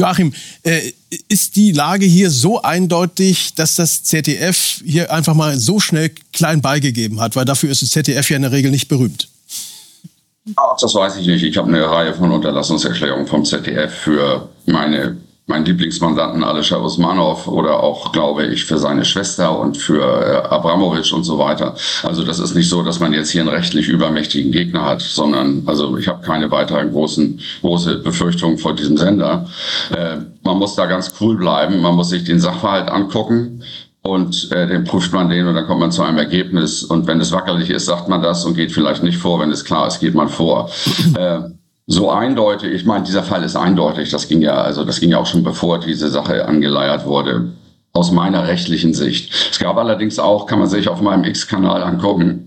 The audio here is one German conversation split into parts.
Joachim, ist die Lage hier so eindeutig, dass das ZDF hier einfach mal so schnell klein beigegeben hat? Weil dafür ist das ZDF ja in der Regel nicht berühmt. Ach, das weiß ich nicht. Ich habe eine Reihe von Unterlassungserklärungen vom ZDF für meinen Lieblingsmandanten Alisher Usmanov oder auch, glaube ich, für seine Schwester und für Abramowitsch und so weiter. Also das ist nicht so, dass man jetzt hier einen rechtlich übermächtigen Gegner hat, sondern also ich habe keine weiteren große Befürchtungen vor diesem Sender. Man muss da ganz cool bleiben, man muss sich den Sachverhalt angucken und den prüft man den und dann kommt man zu einem Ergebnis. Und wenn es wackelig ist, sagt man das und geht vielleicht nicht vor. Wenn es klar ist, geht man vor. So eindeutig, ich meine, dieser Fall ist eindeutig. Das ging ja auch schon bevor diese Sache angeleiert wurde, aus meiner rechtlichen Sicht. Es gab allerdings auch, kann man sich auf meinem X-Kanal angucken,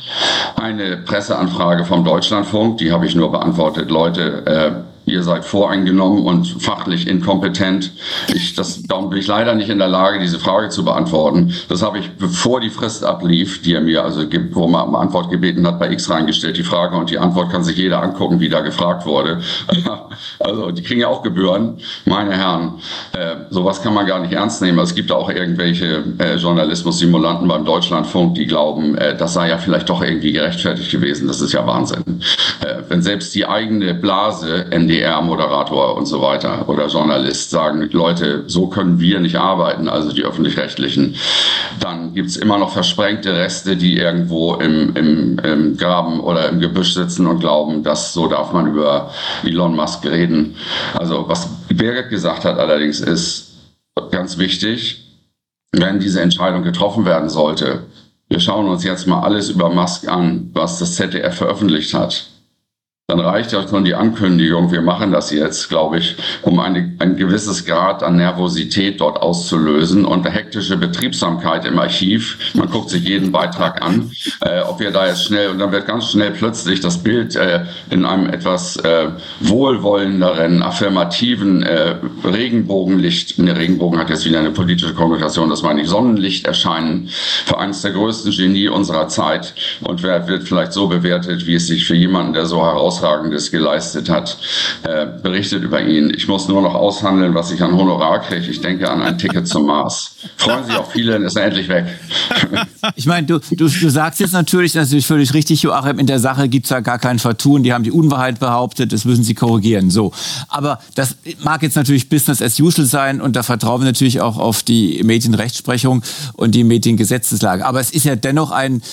eine Presseanfrage vom Deutschlandfunk, die habe ich nur beantwortet. Leute, ihr seid voreingenommen und fachlich inkompetent. Darum bin ich leider nicht in der Lage, diese Frage zu beantworten. Das habe ich, bevor die Frist ablief, die er mir wo man um Antwort gebeten hat, bei X reingestellt, die Frage. Und die Antwort kann sich jeder angucken, wie da gefragt wurde. Also die kriegen ja auch Gebühren. Meine Herren, sowas kann man gar nicht ernst nehmen. Es gibt auch irgendwelche Journalismus-Simulanten beim Deutschlandfunk, die glauben, das sei ja vielleicht doch irgendwie gerechtfertigt gewesen. Das ist ja Wahnsinn. Wenn selbst die eigene Blase, NDR-Moderator und so weiter oder Journalist sagen, Leute, so können wir nicht arbeiten, also die Öffentlich-Rechtlichen, dann gibt's immer noch versprengte Reste, die irgendwo im Graben oder im Gebüsch sitzen und glauben, dass so darf man über Elon Musk reden. Also was Birgit gesagt hat allerdings ist ganz wichtig, wenn diese Entscheidung getroffen werden sollte. Wir schauen uns jetzt mal alles über Musk an, was das ZDF veröffentlicht hat. Dann reicht ja schon die Ankündigung, wir machen das jetzt, glaube ich, um ein gewisses Grad an Nervosität dort auszulösen und eine hektische Betriebsamkeit im Archiv. Man guckt sich jeden Beitrag an, ob wir da jetzt schnell, und dann wird ganz schnell plötzlich das Bild in einem etwas wohlwollenderen, affirmativen Regenbogenlicht, ne, Regenbogen hat jetzt wieder eine politische Konnotation, das meine ich, Sonnenlicht erscheinen für eines der größten Genie unserer Zeit und wird vielleicht so bewertet, wie es sich für jemanden, der so herausragendes geleistet hat, berichtet über ihn. Ich muss nur noch aushandeln, was ich an Honorar kriege. Ich denke an ein Ticket zum Mars. Freuen sich auch viele, dann ist er endlich weg. Ich meine, du sagst jetzt natürlich völlig richtig, Joachim, in der Sache gibt's ja gar kein Vertun. Die haben die Unwahrheit behauptet, das müssen sie korrigieren. So. Aber das mag jetzt natürlich Business as usual sein und da vertrauen wir natürlich auch auf die Medienrechtsprechung und die Mediengesetzeslage. Aber es ist ja dennoch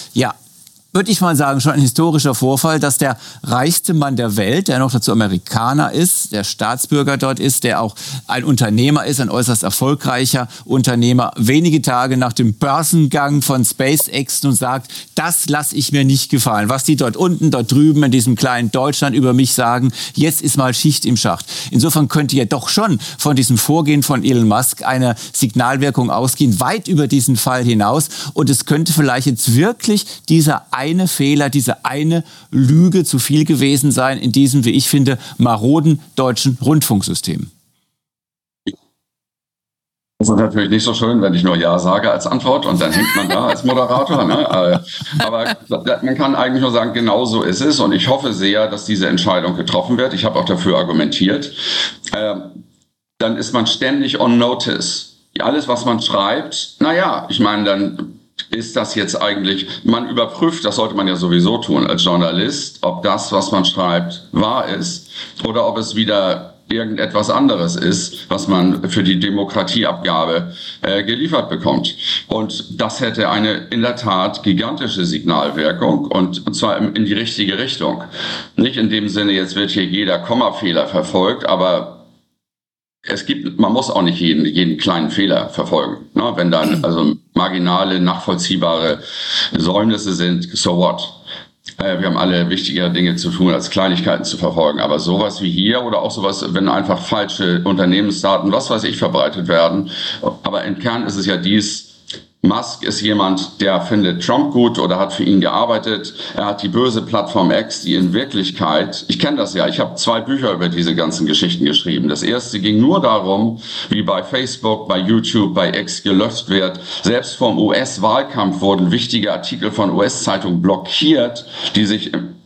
würde ich mal sagen, schon ein historischer Vorfall, dass der reichste Mann der Welt, der noch dazu Amerikaner ist, der Staatsbürger dort ist, der auch ein Unternehmer ist, ein äußerst erfolgreicher Unternehmer, wenige Tage nach dem Börsengang von SpaceX nun sagt, das lasse ich mir nicht gefallen. Was die dort unten, dort drüben in diesem kleinen Deutschland über mich sagen, jetzt ist mal Schicht im Schacht. Insofern könnte ja doch schon von diesem Vorgehen von Elon Musk eine Signalwirkung ausgehen, weit über diesen Fall hinaus. Und es könnte vielleicht jetzt wirklich dieser eine Fehler, diese eine Lüge zu viel gewesen sein in diesem, wie ich finde, maroden deutschen Rundfunksystem. Das ist natürlich nicht so schön, wenn ich nur Ja sage als Antwort und dann hängt man da als Moderator. Ne? Aber man kann eigentlich nur sagen, genau so ist es und ich hoffe sehr, dass diese Entscheidung getroffen wird. Ich habe auch dafür argumentiert. Dann ist man ständig on notice. Alles, was man schreibt, ich meine, dann ist das jetzt eigentlich, man überprüft, das sollte man ja sowieso tun als Journalist, ob das, was man schreibt, wahr ist oder ob es wieder irgendetwas anderes ist, was man für die Demokratieabgabe geliefert bekommt. Und das hätte eine in der Tat gigantische Signalwirkung und zwar in die richtige Richtung. Nicht in dem Sinne, jetzt wird hier jeder Kommafehler verfolgt, aber man muss auch nicht jeden kleinen Fehler verfolgen. Ne? Wenn dann also marginale, nachvollziehbare Säumnisse sind, so what? Wir haben alle wichtigere Dinge zu tun, als Kleinigkeiten zu verfolgen. Aber sowas wie hier oder auch sowas, wenn einfach falsche Unternehmensdaten, was weiß ich, verbreitet werden. Aber im Kern ist es ja Musk ist jemand, der findet Trump gut oder hat für ihn gearbeitet. Er hat die böse Plattform X, die in Wirklichkeit, ich kenne das ja, ich habe 2 Bücher über diese ganzen Geschichten geschrieben. Das erste ging nur darum, wie bei Facebook, bei YouTube, bei X gelöscht wird. Selbst vom US-Wahlkampf wurden wichtige Artikel von US-Zeitungen blockiert, die sich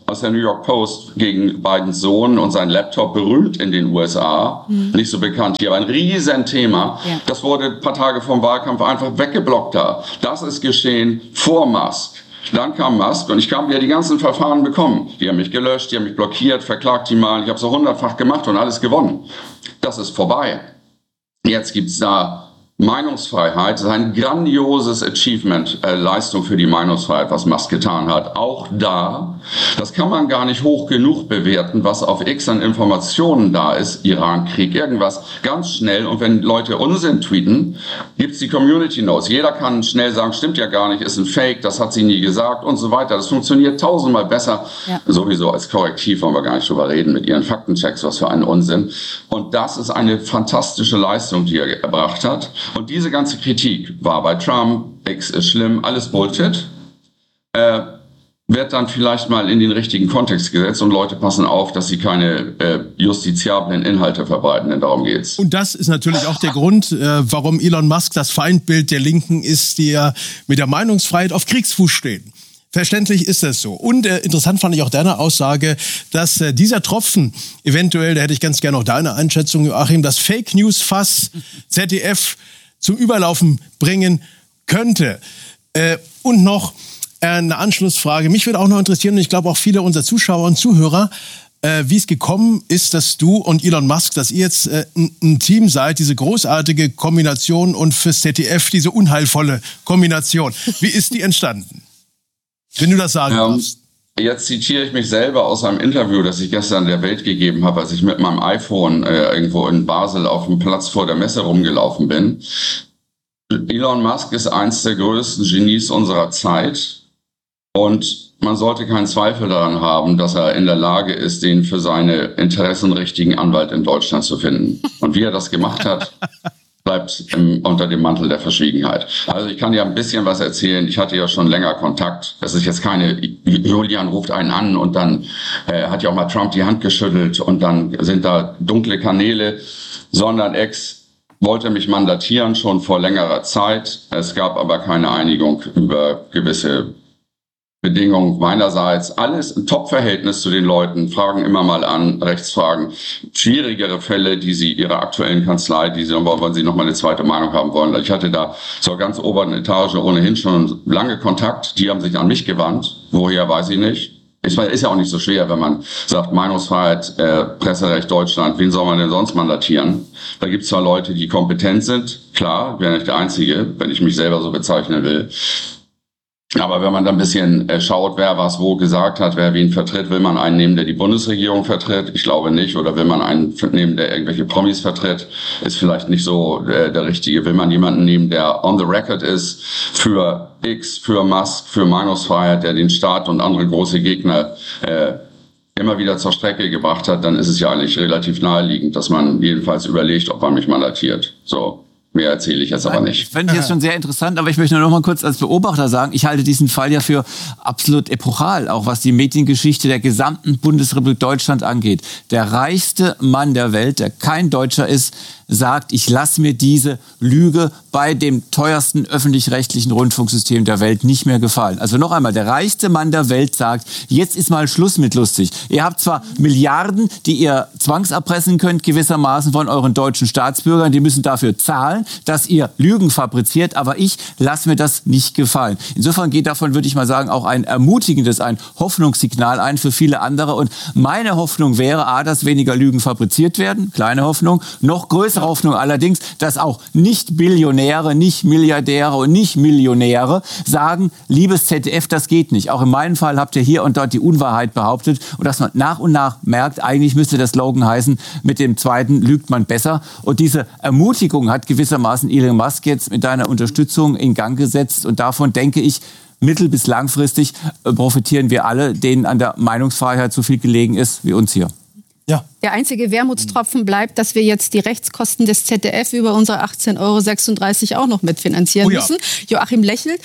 aus der New York Post gegen Bidens Sohn und sein Laptop, berühmt in den USA, nicht so bekannt hier, aber ein Riesenthema. Ja. Das wurde ein paar Tage vom Wahlkampf einfach weggeblockt da. Das ist geschehen vor Musk. Dann kam Musk und ich habe ja die ganzen Verfahren bekommen. Die haben mich gelöscht, die haben mich blockiert, verklagt die mal. Ich habe so 100-fach gemacht und alles gewonnen. Das ist vorbei. Jetzt gibt's da Meinungsfreiheit. Das ist ein grandioses Achievement, Leistung für die Meinungsfreiheit, was Musk getan hat. Auch da, das kann man gar nicht hoch genug bewerten, was auf X an Informationen da ist, Iran-Krieg, irgendwas, ganz schnell. Und wenn Leute Unsinn tweeten, gibt's die Community Notes. Jeder kann schnell sagen, stimmt ja gar nicht, ist ein Fake, das hat sie nie gesagt und so weiter. Das funktioniert tausendmal besser. Ja. Sowieso als Korrektiv wollen wir gar nicht drüber reden mit ihren Faktenchecks, was für ein Unsinn. Und das ist eine fantastische Leistung, die er erbracht hat. Und diese ganze Kritik war bei Trump, X ist schlimm, alles Bullshit, wird dann vielleicht mal in den richtigen Kontext gesetzt und Leute passen auf, dass sie keine justiziablen Inhalte verbreiten, denn darum geht's. Und das ist natürlich auch der Grund, warum Elon Musk das Feindbild der Linken ist, die ja mit der Meinungsfreiheit auf Kriegsfuß stehen. Verständlich ist das so. Und interessant fand ich auch deine Aussage, dass dieser Tropfen eventuell, da hätte ich ganz gerne auch deine Einschätzung, Joachim, das Fake News Fass ZDF zum Überlaufen bringen könnte. Und noch eine Anschlussfrage. Mich würde auch noch interessieren, und ich glaube auch viele unserer Zuschauer und Zuhörer, wie es gekommen ist, dass du und Elon Musk, dass ihr jetzt ein Team seid, diese großartige Kombination und fürs ZDF diese unheilvolle Kombination. Wie ist die entstanden? Wenn du das sagen darfst. Jetzt zitiere ich mich selber aus einem Interview, das ich gestern der Welt gegeben habe, als ich mit meinem iPhone irgendwo in Basel auf dem Platz vor der Messe rumgelaufen bin. Elon Musk ist eins der größten Genies unserer Zeit und man sollte keinen Zweifel daran haben, dass er in der Lage ist, den für seine Interessen richtigen Anwalt in Deutschland zu finden. Und wie er das gemacht hat, bleibt unter dem Mantel der Verschwiegenheit. Also ich kann ja ein bisschen was erzählen. Ich hatte ja schon länger Kontakt. Das ist jetzt keine, Julian ruft einen an und dann hat ja auch mal Trump die Hand geschüttelt und dann sind da dunkle Kanäle, sondern Ex wollte mich mandatieren schon vor längerer Zeit. Es gab aber keine Einigung über gewisse Bedingungen meinerseits. Alles ein Top-Verhältnis zu den Leuten, fragen immer mal an, Rechtsfragen, schwierigere Fälle, die sie ihrer aktuellen Kanzlei, wenn sie noch mal eine zweite Meinung haben wollen. Ich hatte da zur ganz oberen Etage ohnehin schon lange Kontakt. Die haben sich an mich gewandt. Woher, weiß ich nicht. Ist ja auch nicht so schwer, wenn man sagt, Meinungsfreiheit, Presserecht Deutschland, wen soll man denn sonst mandatieren? Da gibt es zwar Leute, die kompetent sind, klar, wäre nicht der Einzige, wenn ich mich selber so bezeichnen will. Aber wenn man dann ein bisschen schaut, wer was wo gesagt hat, wer wen vertritt, will man einen nehmen, der die Bundesregierung vertritt? Ich glaube nicht. Oder will man einen nehmen, der irgendwelche Promis vertritt? Ist vielleicht nicht so der Richtige. Will man jemanden nehmen, der on the record ist für X, für Musk, für Meinungsfreiheit, der den Staat und andere große Gegner immer wieder zur Strecke gebracht hat, dann ist es ja eigentlich relativ naheliegend, dass man jedenfalls überlegt, ob man mich mandatiert. So. Mehr erzähle ich jetzt aber nicht. Ich fände jetzt schon sehr interessant, aber ich möchte nur noch mal kurz als Beobachter sagen, ich halte diesen Fall ja für absolut epochal, auch was die Mediengeschichte der gesamten Bundesrepublik Deutschland angeht. Der reichste Mann der Welt, der kein Deutscher ist, sagt, ich lasse mir diese Lüge bei dem teuersten öffentlich-rechtlichen Rundfunksystem der Welt nicht mehr gefallen. Also noch einmal, der reichste Mann der Welt sagt, jetzt ist mal Schluss mit lustig. Ihr habt zwar Milliarden, die ihr zwangserpressen könnt, gewissermaßen von euren deutschen Staatsbürgern, die müssen dafür zahlen, dass ihr Lügen fabriziert, aber ich lasse mir das nicht gefallen. Insofern geht davon, würde ich mal sagen, auch ein ermutigendes, ein Hoffnungssignal ein für viele andere. Und meine Hoffnung wäre, dass weniger Lügen fabriziert werden, kleine Hoffnung, noch größere Hoffnung allerdings, dass auch nicht Billionäre, nicht Milliardäre und nicht Millionäre sagen, liebes ZDF, das geht nicht. Auch in meinem Fall habt ihr hier und dort die Unwahrheit behauptet und dass man nach und nach merkt, eigentlich müsste der Slogan heißen, mit dem zweiten lügt man besser. Und diese Ermutigung hat gewissermaßen Elon Musk jetzt mit deiner Unterstützung in Gang gesetzt und davon denke ich, mittel- bis langfristig profitieren wir alle, denen an der Meinungsfreiheit so viel gelegen ist wie uns hier. Ja. Der einzige Wermutstropfen bleibt, dass wir jetzt die Rechtskosten des ZDF über unsere 18,36 € auch noch mitfinanzieren müssen. Joachim lächelt.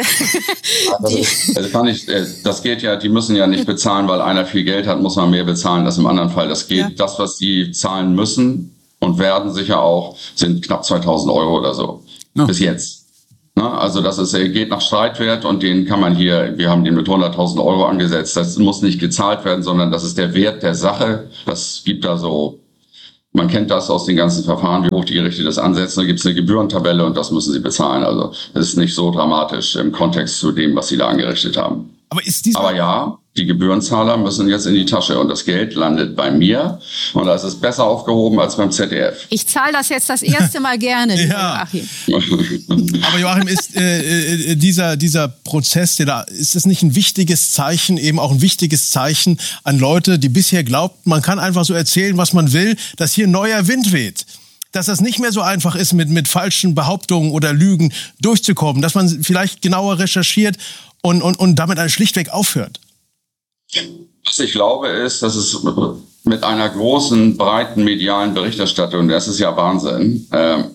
Das geht ja, die müssen ja nicht bezahlen, weil einer viel Geld hat, muss man mehr bezahlen als im anderen Fall. Das geht, das, was die zahlen müssen und werden sicher auch, sind knapp 2.000 € oder so. Ja. Bis jetzt. Also geht nach Streitwert und wir haben den mit 100.000 Euro angesetzt. Das muss nicht gezahlt werden, sondern das ist der Wert der Sache. Das gibt da so, man kennt das aus den ganzen Verfahren, wie hoch die Gerichte das ansetzen. Da gibt es eine Gebührentabelle und das müssen sie bezahlen. Also das ist nicht so dramatisch im Kontext zu dem, was sie da angerichtet haben. Aber ja, die Gebührenzahler müssen jetzt in die Tasche und das Geld landet bei mir und das ist besser aufgehoben als beim ZDF. Ich zahle das jetzt das erste Mal gerne, Joachim. Aber Joachim, ist dieser Prozess, ist das nicht ein wichtiges Zeichen, eben auch ein wichtiges Zeichen an Leute, die bisher glaubten, man kann einfach so erzählen, was man will, dass hier neuer Wind weht? Dass das nicht mehr so einfach ist, mit falschen Behauptungen oder Lügen durchzukommen, dass man vielleicht genauer recherchiert und damit schlichtweg aufhört? Was ich glaube ist, dass es mit einer großen, breiten medialen Berichterstattung, das ist ja Wahnsinn,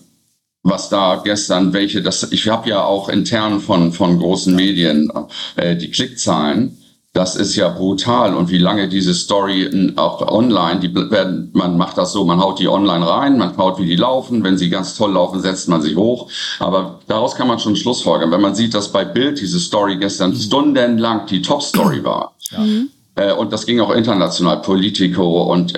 was da gestern ich habe ja auch intern von großen Medien die Klickzahlen, das ist ja brutal und wie lange diese Story auch online, man macht das so, man haut die online rein, man schaut, wie die laufen, wenn sie ganz toll laufen, setzt man sie hoch, aber daraus kann man schon Schlussfolgern, wenn man sieht, dass bei Bild diese Story gestern stundenlang die Top-Story war. Ja. Und das ging auch international, Politico und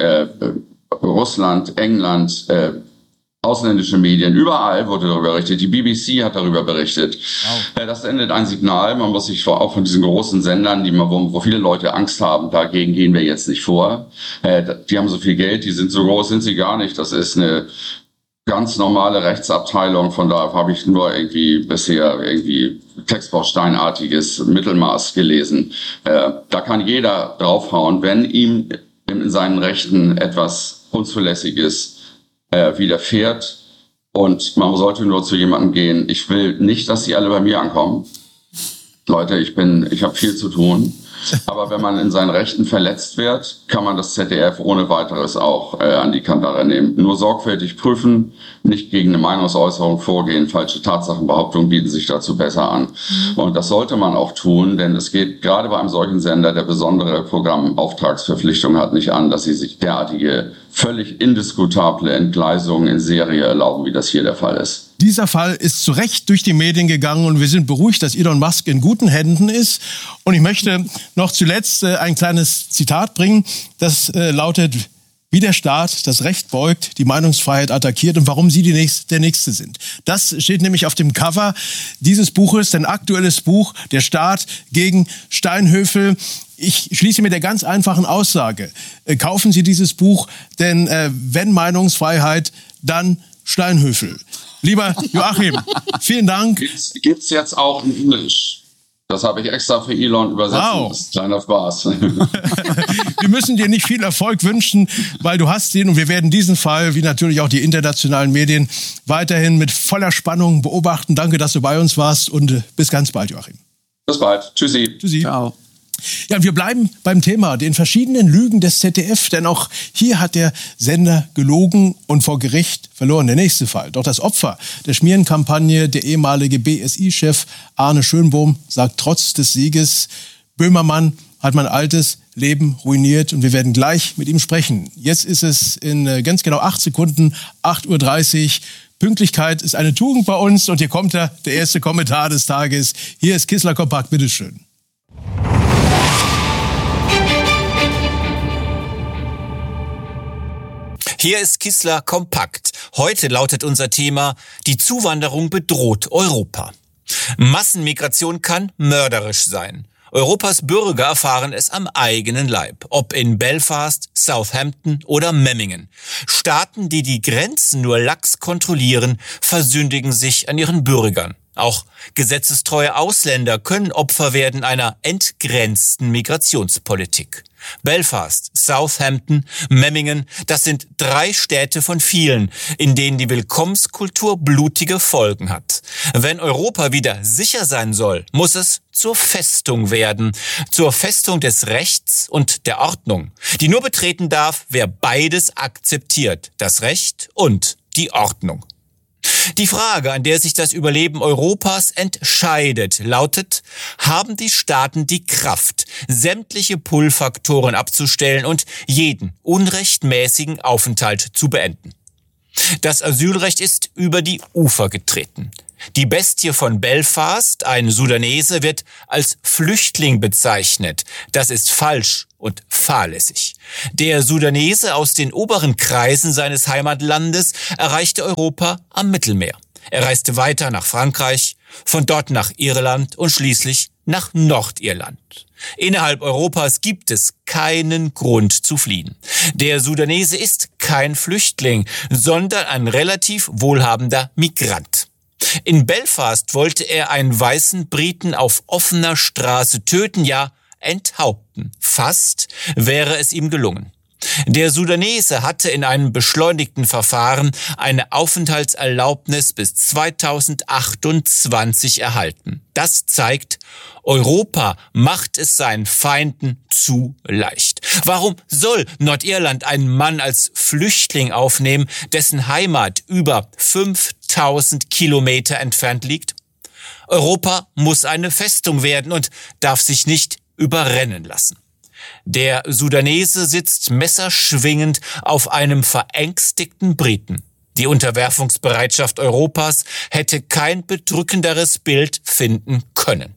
Russland, England, ausländische Medien, überall wurde darüber berichtet. Die BBC hat darüber berichtet. Wow. Das sendet ein Signal. Man muss sich auch von diesen großen Sendern, wo viele Leute Angst haben, dagegen gehen wir jetzt nicht vor. Die haben so viel Geld, die sind so groß, sind sie gar nicht. Das ist eine ganz normale Rechtsabteilung. Von daher habe ich nur bisher Textbausteinartiges Mittelmaß gelesen. Da kann jeder draufhauen, wenn ihm in seinen Rechten etwas Unzulässiges widerfährt und man sollte nur zu jemandem gehen. Ich will nicht, dass sie alle bei mir ankommen. Leute, ich habe viel zu tun. Aber wenn man in seinen Rechten verletzt wird, kann man das ZDF ohne weiteres auch an die Kandare nehmen. Nur sorgfältig prüfen, nicht gegen eine Meinungsäußerung vorgehen. Falsche Tatsachenbehauptungen bieten sich dazu besser an. Und das sollte man auch tun, denn es geht gerade bei einem solchen Sender, der besondere Programmauftragsverpflichtungen hat, nicht an, dass sie sich derartige völlig indiskutable Entgleisungen in Serie erlauben, wie das hier der Fall ist. Dieser Fall ist zu Recht durch die Medien gegangen und wir sind beruhigt, dass Elon Musk in guten Händen ist. Und ich möchte noch zuletzt ein kleines Zitat bringen, das lautet: Wie der Staat das Recht beugt, die Meinungsfreiheit attackiert und warum Sie der Nächste sind. Das steht nämlich auf dem Cover dieses Buches, ein aktuelles Buch, Der Staat gegen Steinhöfel. Ich schließe mit der ganz einfachen Aussage: Kaufen Sie dieses Buch, denn wenn Meinungsfreiheit, dann Steinhöfel. Lieber Joachim, vielen Dank. Gibt's jetzt auch in Englisch? Das habe ich extra für Elon übersetzt. Wow. Das ist kleiner Spaß. Wir müssen dir nicht viel Erfolg wünschen, weil du hast ihn und wir werden diesen Fall, wie natürlich auch die internationalen Medien, weiterhin mit voller Spannung beobachten. Danke, dass du bei uns warst und bis ganz bald, Joachim. Bis bald. Tschüssi. Tschüssi. Ciao. Ja, wir bleiben beim Thema, den verschiedenen Lügen des ZDF, denn auch hier hat der Sender gelogen und vor Gericht verloren. Der nächste Fall. Doch das Opfer der Schmierenkampagne, der ehemalige BSI-Chef Arne Schönbohm, sagt trotz des Sieges: Böhmermann hat mein altes Leben ruiniert und wir werden gleich mit ihm sprechen. Jetzt ist es in ganz genau 8 Sekunden, 8:30 Uhr. Pünktlichkeit ist eine Tugend bei uns und hier kommt der erste Kommentar des Tages. Hier ist Kissler Kompakt, bitteschön. Hier ist Kissler Kompakt. Heute lautet unser Thema: Die Zuwanderung bedroht Europa. Massenmigration kann mörderisch sein. Europas Bürger erfahren es am eigenen Leib, ob in Belfast, Southampton oder Memmingen. Staaten, die die Grenzen nur lax kontrollieren, versündigen sich an ihren Bürgern. Auch gesetzestreue Ausländer können Opfer werden einer entgrenzten Migrationspolitik. Belfast, Southampton, Memmingen, das sind 3 Städte von vielen, in denen die Willkommenskultur blutige Folgen hat. Wenn Europa wieder sicher sein soll, muss es zur Festung werden. Zur Festung des Rechts und der Ordnung, die nur betreten darf, wer beides akzeptiert, das Recht und die Ordnung. Die Frage, an der sich das Überleben Europas entscheidet, lautet: Haben die Staaten die Kraft, sämtliche Pull-Faktoren abzustellen und jeden unrechtmäßigen Aufenthalt zu beenden? Das Asylrecht ist über die Ufer getreten. Die Bestie von Belfast, ein Sudanese, wird als Flüchtling bezeichnet. Das ist falsch und fahrlässig. Der Sudanese aus den oberen Kreisen seines Heimatlandes erreichte Europa am Mittelmeer. Er reiste weiter nach Frankreich, von dort nach Irland und schließlich nach Nordirland. Innerhalb Europas gibt es keinen Grund zu fliehen. Der Sudanese ist kein Flüchtling, sondern ein relativ wohlhabender Migrant. In Belfast wollte er einen weißen Briten auf offener Straße töten, ja, enthaupten. Fast wäre es ihm gelungen. Der Sudanese hatte in einem beschleunigten Verfahren eine Aufenthaltserlaubnis bis 2028 erhalten. Das zeigt, Europa macht es seinen Feinden zu leicht. Warum soll Nordirland einen Mann als Flüchtling aufnehmen, dessen Heimat über 5000 Kilometer entfernt liegt? Europa muss eine Festung werden und darf sich nicht überrennen lassen. Der Sudanese sitzt messerschwingend auf einem verängstigten Briten. Die Unterwerfungsbereitschaft Europas hätte kein bedrückenderes Bild finden können.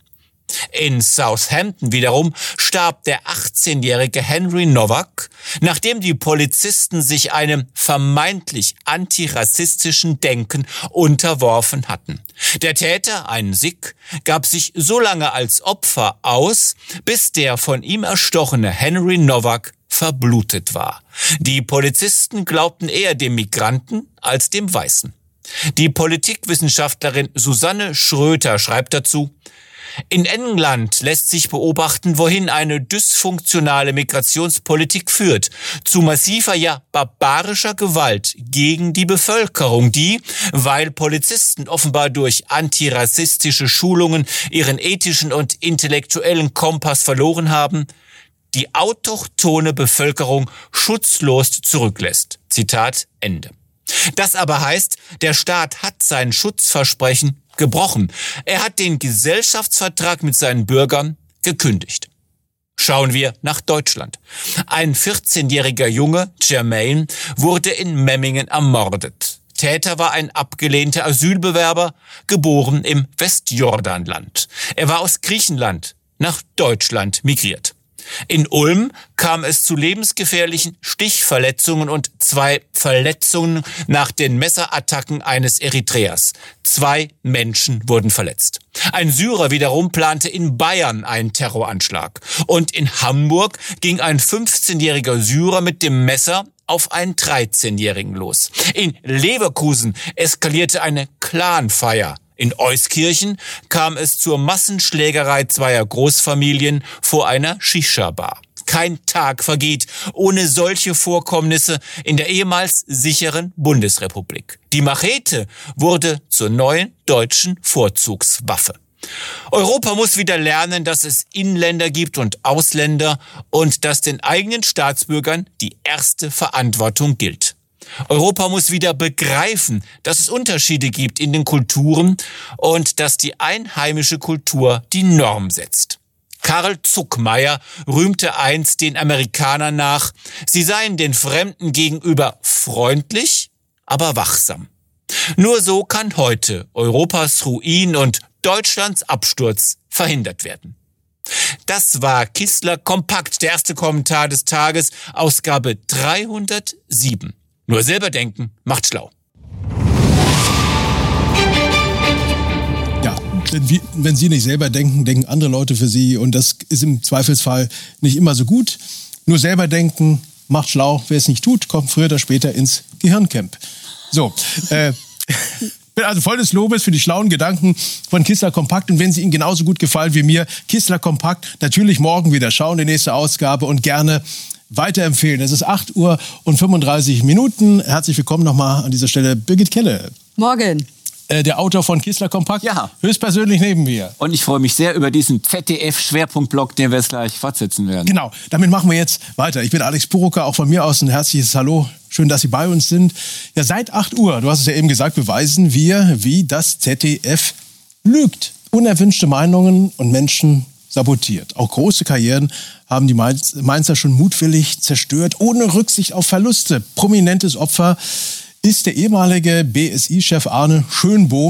In Southampton wiederum starb der 18-jährige Henry Novak, nachdem die Polizisten sich einem vermeintlich antirassistischen Denken unterworfen hatten. Der Täter, ein Sikh, gab sich so lange als Opfer aus, bis der von ihm erstochene Henry Novak verblutet war. Die Polizisten glaubten eher dem Migranten als dem Weißen. Die Politikwissenschaftlerin Susanne Schröter schreibt dazu: In England lässt sich beobachten, wohin eine dysfunktionale Migrationspolitik führt. Zu massiver, ja barbarischer Gewalt gegen die Bevölkerung, die, weil Polizisten offenbar durch antirassistische Schulungen ihren ethischen und intellektuellen Kompass verloren haben, die autochthone Bevölkerung schutzlos zurücklässt. Zitat Ende. Das aber heißt, der Staat hat sein Schutzversprechen gebrochen. Er hat den Gesellschaftsvertrag mit seinen Bürgern gekündigt. Schauen wir nach Deutschland. Ein 14-jähriger Junge, Jermaine, wurde in Memmingen ermordet. Täter war ein abgelehnter Asylbewerber, geboren im Westjordanland. Er war aus Griechenland nach Deutschland migriert. In Ulm kam es zu lebensgefährlichen Stichverletzungen und 2 Verletzungen nach den Messerattacken eines Eritreers. 2 Menschen wurden verletzt. Ein Syrer wiederum plante in Bayern einen Terroranschlag. Und in Hamburg ging ein 15-jähriger Syrer mit dem Messer auf einen 13-Jährigen los. In Leverkusen eskalierte eine Clanfeier. In Euskirchen kam es zur Massenschlägerei 2 Großfamilien vor einer Shisha-Bar. Kein Tag vergeht ohne solche Vorkommnisse in der ehemals sicheren Bundesrepublik. Die Machete wurde zur neuen deutschen Vorzugswaffe. Europa muss wieder lernen, dass es Inländer gibt und Ausländer und dass den eigenen Staatsbürgern die erste Verantwortung gilt. Europa muss wieder begreifen, dass es Unterschiede gibt in den Kulturen und dass die einheimische Kultur die Norm setzt. Karl Zuckmayer rühmte einst den Amerikanern nach, sie seien den Fremden gegenüber freundlich, aber wachsam. Nur so kann heute Europas Ruin und Deutschlands Absturz verhindert werden. Das war Kistler Kompakt, der erste Kommentar des Tages, Ausgabe 307. Nur selber denken macht schlau. Ja, wenn Sie nicht selber denken, denken andere Leute für Sie. Und das ist im Zweifelsfall nicht immer so gut. Nur selber denken macht schlau. Wer es nicht tut, kommt früher oder später ins Gehirncamp. So, bin also voll des Lobes für die schlauen Gedanken von Kistler Kompakt. Und wenn sie Ihnen genauso gut gefallen wie mir, Kistler Kompakt, natürlich morgen wieder schauen, die nächste Ausgabe und gerne weiterempfehlen. Es ist 8:35 Uhr. Herzlich willkommen nochmal an dieser Stelle, Birgit Kelle. Morgen. Der Autor von Kistler Kompakt, ja, höchstpersönlich neben mir. Und ich freue mich sehr über diesen ZDF-Schwerpunktblock, den wir jetzt gleich fortsetzen werden. Genau, damit machen wir jetzt weiter. Ich bin Alex Burucker, auch von mir aus ein herzliches Hallo. Schön, dass Sie bei uns sind. Ja, seit 8 Uhr, du hast es ja eben gesagt, beweisen wir, wie das ZDF lügt. Unerwünschte Meinungen und Menschen sabotiert. Auch große Karrieren haben die Mainzer schon mutwillig zerstört, ohne Rücksicht auf Verluste. Prominentes Opfer ist der ehemalige BSI-Chef Arne Schönbohm,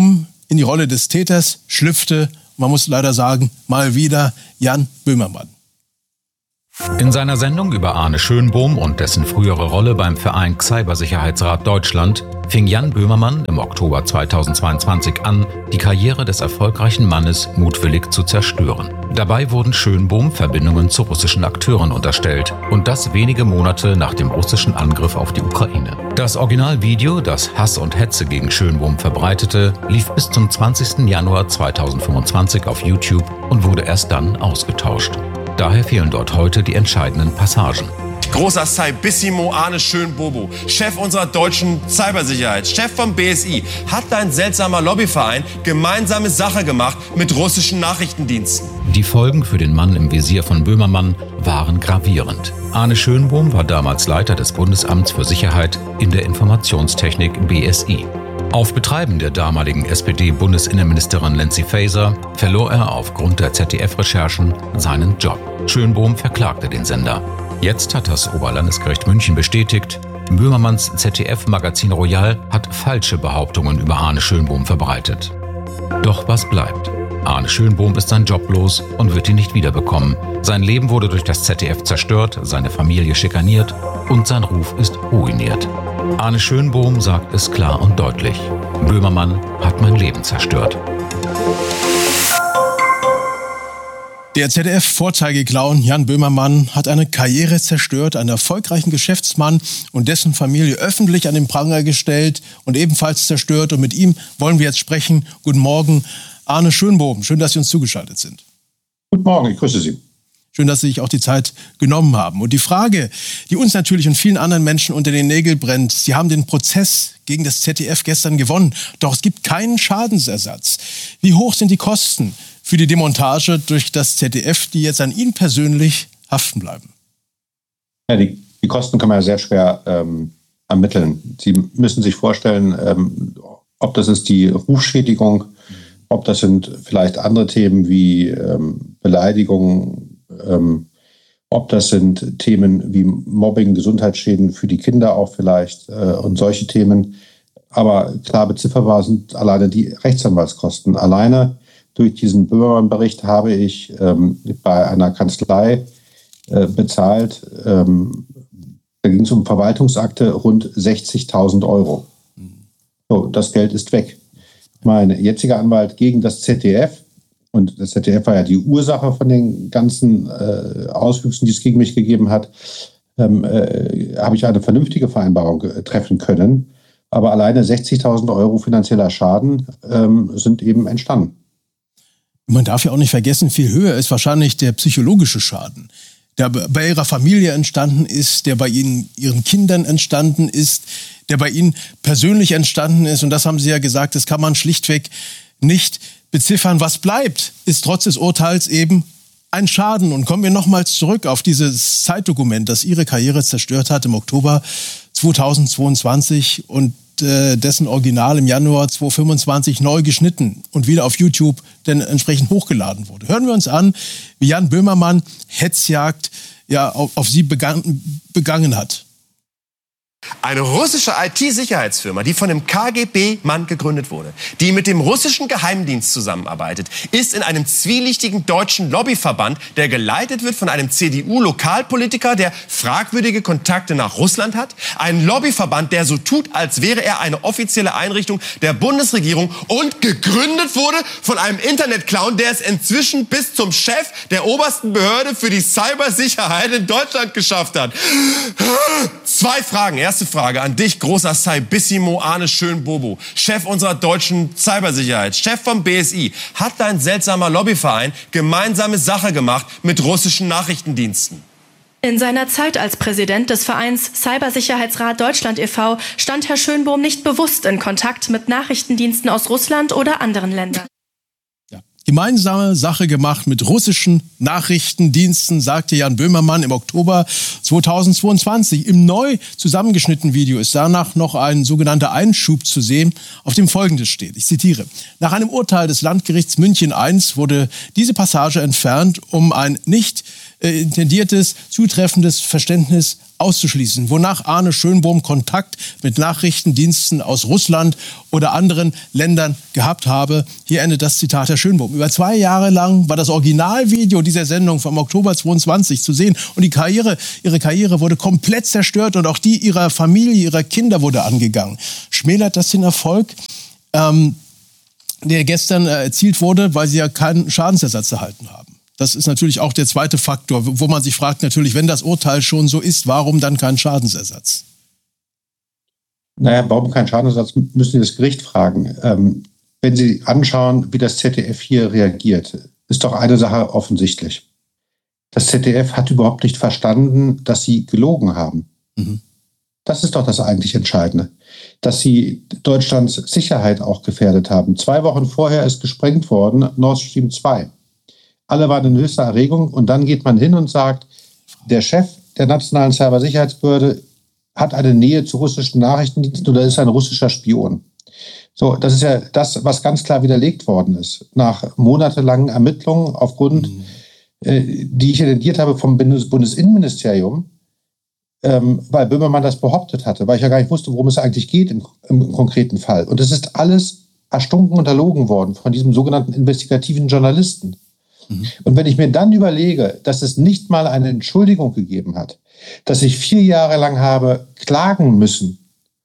in die Rolle des Täters schlüpfte, man muss leider sagen, mal wieder Jan Böhmermann. In seiner Sendung über Arne Schönbohm und dessen frühere Rolle beim Verein Cybersicherheitsrat Deutschland fing Jan Böhmermann im Oktober 2022 an, die Karriere des erfolgreichen Mannes mutwillig zu zerstören. Dabei wurden Schönbohm Verbindungen zu russischen Akteuren unterstellt und das wenige Monate nach dem russischen Angriff auf die Ukraine. Das Originalvideo, das Hass und Hetze gegen Schönbohm verbreitete, lief bis zum 20. Januar 2025 auf YouTube und wurde erst dann ausgetauscht. Daher fehlen dort heute die entscheidenden Passagen. Großer Cybissimo Arne Schönbobo, Chef unserer deutschen Cybersicherheit, Chef vom BSI, hat ein seltsamer Lobbyverein gemeinsame Sache gemacht mit russischen Nachrichtendiensten. Die Folgen für den Mann im Visier von Böhmermann waren gravierend. Arne Schönbohm war damals Leiter des Bundesamts für Sicherheit in der Informationstechnik BSI. Auf Betreiben der damaligen SPD-Bundesinnenministerin Nancy Faeser verlor er aufgrund der ZDF-Recherchen seinen Job. Schönbohm verklagte den Sender. Jetzt hat das Oberlandesgericht München bestätigt, Böhmermanns ZDF-Magazin Royal hat falsche Behauptungen über Arne Schönbohm verbreitet. Doch was bleibt? Arne Schönbohm ist sein Job los und wird ihn nicht wiederbekommen. Sein Leben wurde durch das ZDF zerstört, seine Familie schikaniert und sein Ruf ist ruiniert. Arne Schönbohm sagt es klar und deutlich: Böhmermann hat mein Leben zerstört. Der ZDF-Vorzeigeclown Jan Böhmermann hat eine Karriere zerstört, einen erfolgreichen Geschäftsmann und dessen Familie öffentlich an den Pranger gestellt und ebenfalls zerstört. Und mit ihm wollen wir jetzt sprechen. Guten Morgen, Arne Schönbohm. Schön, dass Sie uns zugeschaltet sind. Guten Morgen, ich grüße Sie. Schön, dass Sie sich auch die Zeit genommen haben. Und die Frage, die uns natürlich und vielen anderen Menschen unter den Nägeln brennt: Sie haben den Prozess gegen das ZDF gestern gewonnen, doch es gibt keinen Schadensersatz. Wie hoch sind die Kosten für die Demontage durch das ZDF, die jetzt an Ihnen persönlich haften bleiben? Ja, die Kosten kann man ja sehr schwer ermitteln. Sie müssen sich vorstellen, ob das ist die Rufschädigung, ob das sind vielleicht andere Themen wie Beleidigung, ob das sind Themen wie Mobbing, Gesundheitsschäden für die Kinder auch vielleicht und solche Themen. Aber klar bezifferbar sind alleine die Rechtsanwaltskosten. Alleine durch diesen Böhmermann-Bericht habe ich bei einer Kanzlei bezahlt, da ging es um Verwaltungsakte, rund 60.000 Euro. So, das Geld ist weg. Mein jetziger Anwalt gegen das ZDF, und das ZDF war ja die Ursache von den ganzen Auswüchsen, die es gegen mich gegeben hat, habe ich eine vernünftige Vereinbarung treffen können. Aber alleine 60.000 Euro finanzieller Schaden sind eben entstanden. Man darf ja auch nicht vergessen, viel höher ist wahrscheinlich der psychologische Schaden, der bei Ihrer Familie entstanden ist, der bei Ihren Kindern entstanden ist, der bei Ihnen persönlich entstanden ist. Und das haben Sie ja gesagt, das kann man schlichtweg nicht beziffern. Was bleibt, ist trotz des Urteils eben ein Schaden. Und kommen wir nochmals zurück auf dieses Zeitdokument, das Ihre Karriere zerstört hat im Oktober 2022 und dessen Original im Januar 2025 neu geschnitten und wieder auf YouTube dann entsprechend hochgeladen wurde. Hören wir uns an, wie Jan Böhmermann Hetzjagd auf Sie begangen hat. Eine russische IT-Sicherheitsfirma, die von einem KGB-Mann gegründet wurde, die mit dem russischen Geheimdienst zusammenarbeitet, ist in einem zwielichtigen deutschen Lobbyverband, der geleitet wird von einem CDU-Lokalpolitiker, der fragwürdige Kontakte nach Russland hat. Ein Lobbyverband, der so tut, als wäre er eine offizielle Einrichtung der Bundesregierung und gegründet wurde von einem Internetclown, der es inzwischen bis zum Chef der obersten Behörde für die Cybersicherheit in Deutschland geschafft hat. 2 Fragen. Erste Frage an dich, großer Cybissimo Arne Schönbobo, Chef unserer deutschen Cybersicherheit, Chef vom BSI. Hat ein seltsamer Lobbyverein gemeinsame Sache gemacht mit russischen Nachrichtendiensten? In seiner Zeit als Präsident des Vereins Cybersicherheitsrat Deutschland e.V. stand Herr Schönbohm nicht bewusst in Kontakt mit Nachrichtendiensten aus Russland oder anderen Ländern. Gemeinsame Sache gemacht mit russischen Nachrichtendiensten, sagte Jan Böhmermann im Oktober 2022. Im neu zusammengeschnittenen Video ist danach noch ein sogenannter Einschub zu sehen, auf dem Folgendes steht. Ich zitiere: Nach einem Urteil des Landgerichts München I wurde diese Passage entfernt, um ein nicht intendiertes, zutreffendes Verständnis auszuschließen, wonach Arne Schönbohm Kontakt mit Nachrichtendiensten aus Russland oder anderen Ländern gehabt habe. Hier endet das Zitat Herr Schönbohm. Über 2 Jahre lang war das Originalvideo dieser Sendung vom Oktober 22 zu sehen und ihre Karriere wurde komplett zerstört und auch die ihrer Familie, ihrer Kinder wurde angegangen. Schmälert das den Erfolg, der gestern erzielt wurde, weil sie ja keinen Schadensersatz erhalten haben? Das ist natürlich auch der zweite Faktor, wo man sich fragt, natürlich, wenn das Urteil schon so ist, warum dann kein Schadensersatz? Naja, warum kein Schadensersatz, müssen Sie das Gericht fragen. Wenn Sie anschauen, wie das ZDF hier reagiert, ist doch eine Sache offensichtlich. Das ZDF hat überhaupt nicht verstanden, dass Sie gelogen haben. Mhm. Das ist doch das eigentlich Entscheidende. Dass Sie Deutschlands Sicherheit auch gefährdet haben. 2 Wochen vorher ist gesprengt worden, Nord Stream 2. Alle waren in höchster Erregung und dann geht man hin und sagt, der Chef der nationalen Cybersicherheitsbehörde hat eine Nähe zu russischen Nachrichtendiensten oder ist ein russischer Spion. So, das ist ja das, was ganz klar widerlegt worden ist. Nach monatelangen Ermittlungen aufgrund, die ich intendiert habe vom Bundesinnenministerium, weil Böhmermann das behauptet hatte, weil ich ja gar nicht wusste, worum es eigentlich geht im konkreten Fall. Und es ist alles erstunken und erlogen worden von diesem sogenannten investigativen Journalisten. Und wenn ich mir dann überlege, dass es nicht mal eine Entschuldigung gegeben hat, dass ich 4 Jahre lang habe klagen müssen,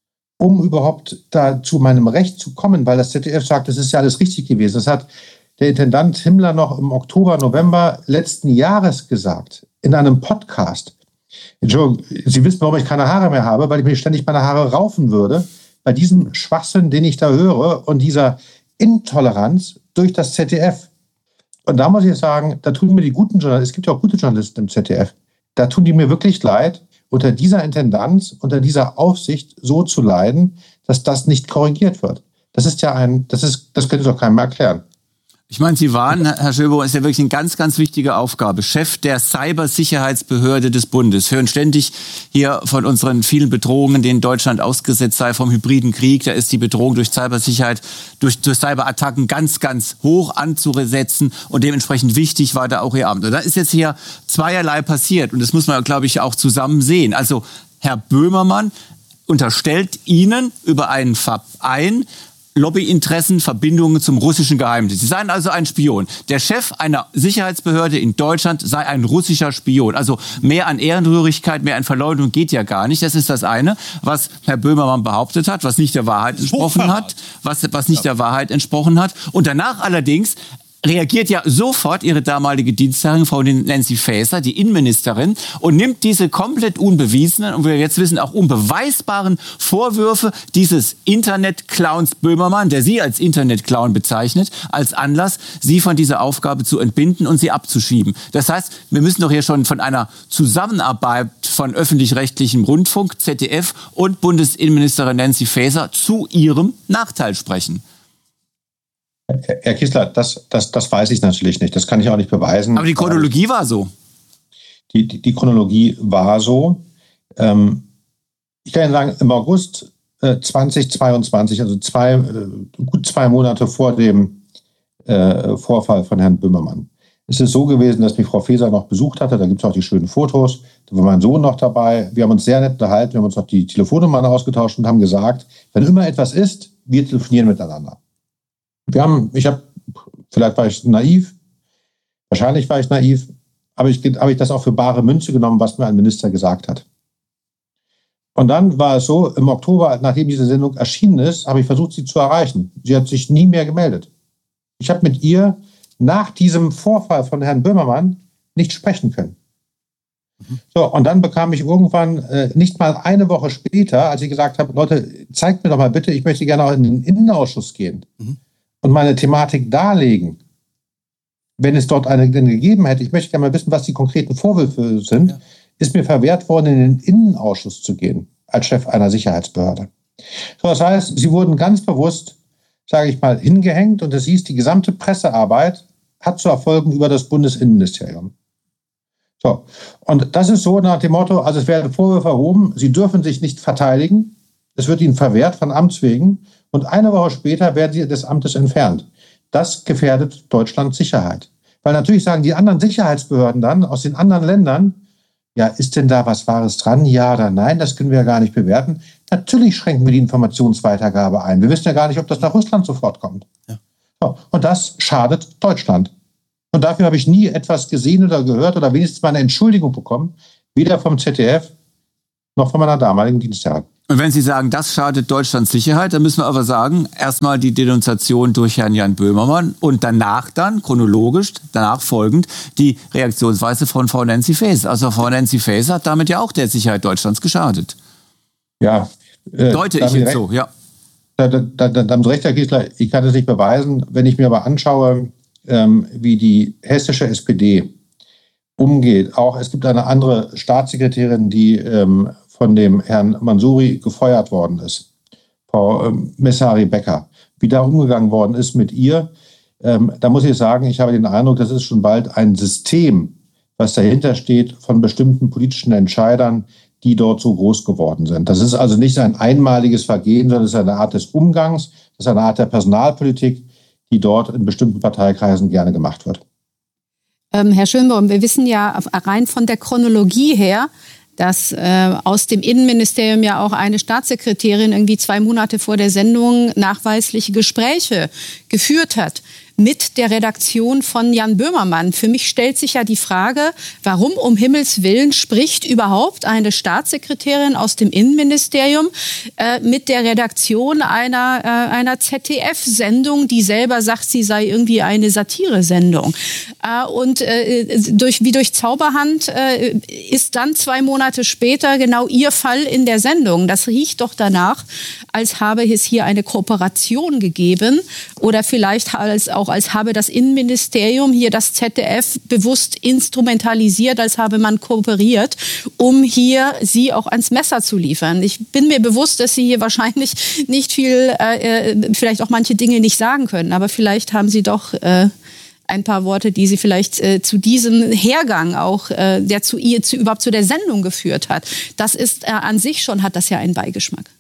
um überhaupt da zu meinem Recht zu kommen, weil das ZDF sagt, das ist ja alles richtig gewesen. Das hat der Intendant Himmler noch im Oktober, November letzten Jahres gesagt, in einem Podcast. Entschuldigung, Sie wissen, warum ich keine Haare mehr habe, weil ich mir ständig meine Haare raufen würde, bei diesem Schwachsinn, den ich da höre und dieser Intoleranz durch das ZDF. Und da muss ich sagen, da tun mir die guten Journalisten, es gibt ja auch gute Journalisten im ZDF, da tun die mir wirklich leid, unter dieser Intendanz, unter dieser Aufsicht so zu leiden, dass das nicht korrigiert wird. Das ist ja das können Sie doch keinem mehr erklären. Ich meine, Sie waren, Herr Schönbohm, ist ja wirklich eine ganz, ganz wichtige Aufgabe. Chef der Cybersicherheitsbehörde des Bundes. Wir hören ständig hier von unseren vielen Bedrohungen, denen Deutschland ausgesetzt sei, vom hybriden Krieg. Da ist die Bedrohung durch Cybersicherheit, durch Cyberattacken ganz, ganz hoch anzusetzen. Und dementsprechend wichtig war da auch Ihr Amt. Und da ist jetzt hier zweierlei passiert. Und das muss man, glaube ich, auch zusammen sehen. Also Herr Böhmermann unterstellt Ihnen über einen Verein Lobbyinteressen, Verbindungen zum russischen Geheimdienst. Sie seien also ein Spion. Der Chef einer Sicherheitsbehörde in Deutschland sei ein russischer Spion. Also mehr an Ehrenrührigkeit, mehr an Verleumdung geht ja gar nicht. Das ist das eine, was Herr Böhmermann behauptet hat, was nicht der Wahrheit entsprochen hat, was nicht der Wahrheit entsprochen hat. Und danach allerdings reagiert ja sofort ihre damalige Dienstherrin, Frau Nancy Faeser, die Innenministerin, und nimmt diese komplett unbewiesenen und wir jetzt wissen auch unbeweisbaren Vorwürfe dieses Internet-Clowns Böhmermann, der sie als Internet-Clown bezeichnet, als Anlass, sie von dieser Aufgabe zu entbinden und sie abzuschieben. Das heißt, wir müssen doch hier schon von einer Zusammenarbeit von öffentlich-rechtlichem Rundfunk, ZDF und Bundesinnenministerin Nancy Faeser zu ihrem Nachteil sprechen. Herr Kissler, das weiß ich natürlich nicht. Das kann ich auch nicht beweisen. Aber die Chronologie war so. Die Chronologie war so. Ich kann Ihnen sagen, im August 2022, also gut 2 Monate vor dem Vorfall von Herrn Böhmermann, ist es so gewesen, dass mich Frau Faeser noch besucht hatte. Da gibt es auch die schönen Fotos. Da war mein Sohn noch dabei. Wir haben uns sehr nett unterhalten. Wir haben uns noch die Telefonnummern ausgetauscht und haben gesagt, wenn immer etwas ist, wir telefonieren miteinander. Vielleicht war ich naiv, wahrscheinlich war ich naiv, aber habe ich das auch für bare Münze genommen, was mir ein Minister gesagt hat. Und dann war es so, im Oktober, nachdem diese Sendung erschienen ist, habe ich versucht, sie zu erreichen. Sie hat sich nie mehr gemeldet. Ich habe mit ihr nach diesem Vorfall von Herrn Böhmermann nicht sprechen können. So, und dann bekam ich irgendwann, nicht mal eine Woche später, als ich gesagt habe, Leute, zeigt mir doch mal bitte, ich möchte gerne auch in den Innenausschuss gehen. Und meine Thematik darlegen, wenn es dort eine denn gegeben hätte, ich möchte gerne mal wissen, was die konkreten Vorwürfe sind, ist mir verwehrt worden, in den Innenausschuss zu gehen, als Chef einer Sicherheitsbehörde. So, das heißt, sie wurden ganz bewusst, sage ich mal, hingehängt und es hieß, die gesamte Pressearbeit hat zu erfolgen über das Bundesinnenministerium. So, und das ist so nach dem Motto, also es werden Vorwürfe erhoben, sie dürfen sich nicht verteidigen, es wird ihnen verwehrt von Amts wegen, und 1 Woche später werden sie des Amtes entfernt. Das gefährdet Deutschlands Sicherheit. Weil natürlich sagen die anderen Sicherheitsbehörden dann aus den anderen Ländern, ja, ist denn da was Wahres dran? Ja oder nein? Das können wir ja gar nicht bewerten. Natürlich schränken wir die Informationsweitergabe ein. Wir wissen ja gar nicht, ob das nach Russland sofort kommt. Ja. So, und das schadet Deutschland. Und dafür habe ich nie etwas gesehen oder gehört oder wenigstens mal eine Entschuldigung bekommen, weder vom ZDF noch von meiner damaligen Dienstherrin. Und wenn Sie sagen, das schadet Deutschlands Sicherheit, dann müssen wir aber sagen, erstmal die Denunziation durch Herrn Jan Böhmermann und danach dann, chronologisch, danach folgend, die Reaktionsweise von Frau Nancy Faeser. Also Frau Nancy Faeser hat damit ja auch der Sicherheit Deutschlands geschadet. Ja. Deute ich jetzt so, ja. Da haben Sie recht, Herr Kiesler, ich kann es nicht beweisen. Wenn ich mir aber anschaue, wie die hessische SPD umgeht, auch es gibt eine andere Staatssekretärin, die von dem Herrn Mansouri gefeuert worden ist, Frau Messari-Becker, wie da umgegangen worden ist mit ihr, da muss ich sagen, ich habe den Eindruck, das ist schon bald ein System, was dahinter steht von bestimmten politischen Entscheidern, die dort so groß geworden sind. Das ist also nicht ein einmaliges Vergehen, sondern es ist eine Art des Umgangs, das ist eine Art der Personalpolitik, die dort in bestimmten Parteikreisen gerne gemacht wird. Herr Schönborn, wir wissen ja rein von der Chronologie her, dass aus dem Innenministerium ja auch eine Staatssekretärin irgendwie 2 Monate vor der Sendung nachweisliche Gespräche geführt hat mit der Redaktion von Jan Böhmermann. Für mich stellt sich ja die Frage, warum um Himmels Willen spricht überhaupt eine Staatssekretärin aus dem Innenministerium mit der Redaktion einer ZDF-Sendung, die selber sagt, sie sei irgendwie eine Satiresendung. Und wie durch Zauberhand ist dann 2 Monate später genau ihr Fall in der Sendung. Das riecht doch danach, als habe es hier eine Kooperation gegeben oder vielleicht als habe das Innenministerium hier das ZDF bewusst instrumentalisiert, als habe man kooperiert, um hier sie auch ans Messer zu liefern. Ich bin mir bewusst, dass Sie hier wahrscheinlich nicht viel, vielleicht auch manche Dinge nicht sagen können, aber vielleicht haben Sie doch ein paar Worte, die Sie vielleicht zu diesem Hergang auch, der überhaupt zu der Sendung geführt hat. Das ist an sich schon, hat das ja einen Beigeschmack.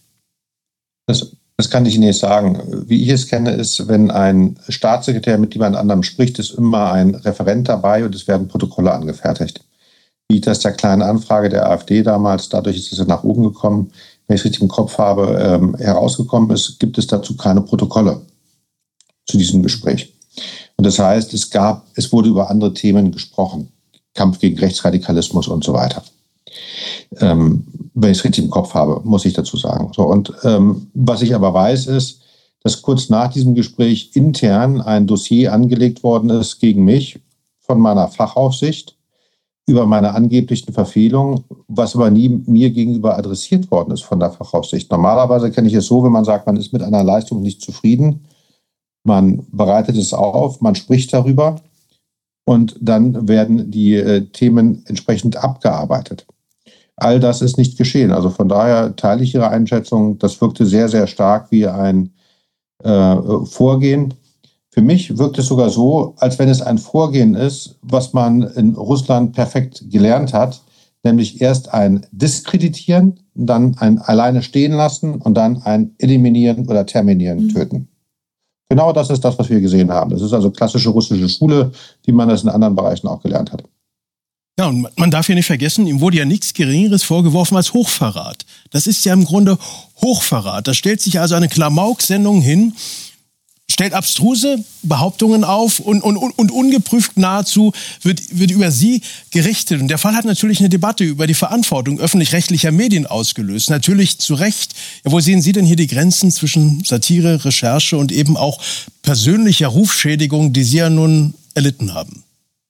Das kann ich Ihnen nicht sagen. Wie ich es kenne, ist, wenn ein Staatssekretär mit jemand anderem spricht, ist immer ein Referent dabei und es werden Protokolle angefertigt. Wie das der kleinen Anfrage der AfD damals, dadurch ist es ja nach oben gekommen, wenn ich es richtig im Kopf habe, herausgekommen ist, gibt es dazu keine Protokolle zu diesem Gespräch. Und das heißt, es wurde über andere Themen gesprochen. Kampf gegen Rechtsradikalismus und so weiter. Wenn ich es richtig im Kopf habe, muss ich dazu sagen. So, und was ich aber weiß, ist, dass kurz nach diesem Gespräch intern ein Dossier angelegt worden ist gegen mich von meiner Fachaufsicht über meine angeblichen Verfehlungen, was aber nie mir gegenüber adressiert worden ist von der Fachaufsicht. Normalerweise kenne ich es so, wenn man sagt, man ist mit einer Leistung nicht zufrieden, man bereitet es auf, man spricht darüber und dann werden die Themen entsprechend abgearbeitet. All das ist nicht geschehen. Also von daher teile ich Ihre Einschätzung. Das wirkte sehr, sehr stark wie ein Vorgehen. Für mich wirkt es sogar so, als wenn es ein Vorgehen ist, was man in Russland perfekt gelernt hat, nämlich erst ein Diskreditieren, dann ein Alleine stehen lassen und dann ein Eliminieren oder Terminieren, töten. Genau das ist das, was wir gesehen haben. Das ist also klassische russische Schule, wie man das in anderen Bereichen auch gelernt hat. Ja, und man darf ja nicht vergessen, ihm wurde ja nichts Geringeres vorgeworfen als Hochverrat. Das ist ja im Grunde Hochverrat. Da stellt sich also eine Klamauk-Sendung hin, stellt abstruse Behauptungen auf und ungeprüft nahezu wird über sie gerichtet. Und der Fall hat natürlich eine Debatte über die Verantwortung öffentlich-rechtlicher Medien ausgelöst. Natürlich zu Recht. Ja, wo sehen Sie denn hier die Grenzen zwischen Satire, Recherche und eben auch persönlicher Rufschädigung, die Sie ja nun erlitten haben?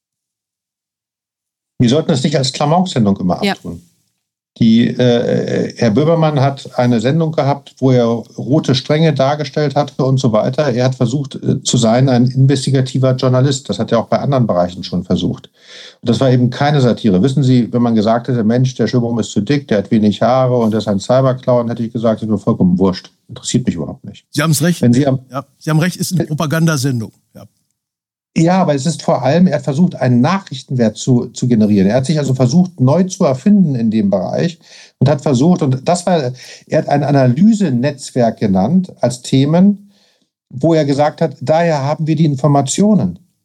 Wir sollten es nicht als Klamauk-Sendung immer abtun. Herr Böhmermann hat eine Sendung gehabt, wo er rote Stränge dargestellt hatte und so weiter. Er hat versucht zu sein ein investigativer Journalist. Das hat er auch bei anderen Bereichen schon versucht. Und das war eben keine Satire. Wissen Sie, wenn man gesagt hätte, Mensch, der Schönbohm ist zu dick, der hat wenig Haare und der ist ein Cyberclown, hätte ich gesagt, ist mir vollkommen wurscht. Interessiert mich überhaupt nicht. Sie haben es recht. Sie haben recht, ist eine Propagandasendung. Ja. Ja, aber es ist vor allem, er hat versucht, einen Nachrichtenwert zu generieren. Er hat sich also versucht, neu zu erfinden in dem Bereich und hat versucht, er hat ein Analysenetzwerk genannt als Themen, wo er gesagt hat, daher haben wir die Informationen.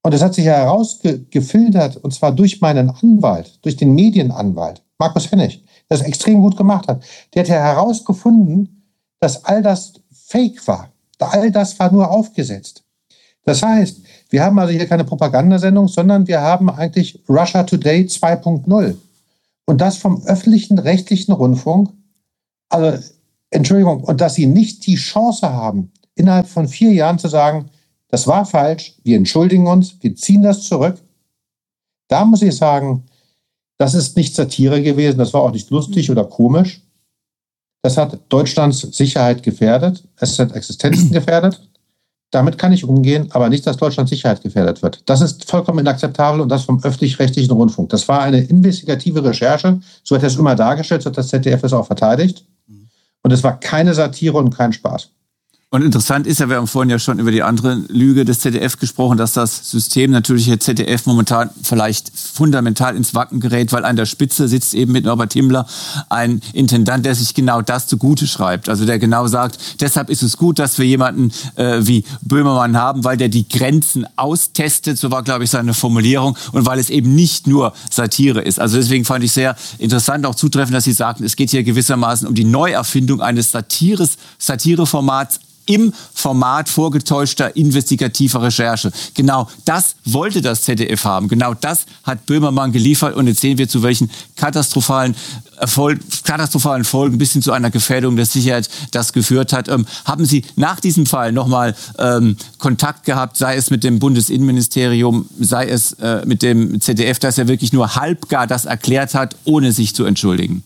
Und es hat sich herausgefiltert, und zwar durch meinen Anwalt, durch den Medienanwalt, Markus Hennig, der es extrem gut gemacht hat. Der hat ja herausgefunden, dass all das Fake war. All das war nur aufgesetzt. Das heißt, wir haben also hier keine Propagandasendung, sondern wir haben eigentlich Russia Today 2.0. Und das vom öffentlichen, rechtlichen Rundfunk. Also, Entschuldigung, und dass sie nicht die Chance haben, innerhalb von 4 Jahren zu sagen, das war falsch, wir entschuldigen uns, wir ziehen das zurück. Da muss ich sagen, das ist nicht Satire gewesen, das war auch nicht lustig oder komisch. Das hat Deutschlands Sicherheit gefährdet, es hat Existenzen gefährdet. Damit kann ich umgehen, aber nicht, dass Deutschlands Sicherheit gefährdet wird. Das ist vollkommen inakzeptabel und das vom öffentlich-rechtlichen Rundfunk. Das war eine investigative Recherche, so hat er es immer dargestellt, so hat das ZDF es auch verteidigt. Und es war keine Satire und kein Spaß. Und interessant ist ja, wir haben vorhin ja schon über die andere Lüge des ZDF gesprochen, dass das System natürlich jetzt ZDF momentan vielleicht fundamental ins Wacken gerät, weil an der Spitze sitzt eben mit Norbert Himmler ein Intendant, der sich genau das zugute schreibt. Also der genau sagt, deshalb ist es gut, dass wir jemanden wie Böhmermann haben, weil der die Grenzen austestet, so war, glaube ich, seine Formulierung, und weil es eben nicht nur Satire ist. Also deswegen fand ich sehr interessant, auch zutreffend, dass Sie sagten, es geht hier gewissermaßen um die Neuerfindung eines Satireformats im Format vorgetäuschter investigativer Recherche. Genau das wollte das ZDF haben. Genau das hat Böhmermann geliefert. Und jetzt sehen wir, zu welchen katastrophalen Folgen bis hin zu einer Gefährdung der Sicherheit das geführt hat. Haben Sie nach diesem Fall nochmal Kontakt gehabt, sei es mit dem Bundesinnenministerium, sei es mit dem ZDF, dass er wirklich nur halbgar das erklärt hat, ohne sich zu entschuldigen?